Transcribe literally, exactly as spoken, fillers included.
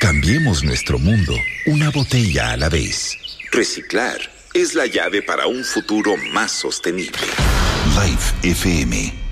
Cambiemos nuestro mundo una botella a la vez. Reciclar es la llave para un futuro más sostenible. Life F M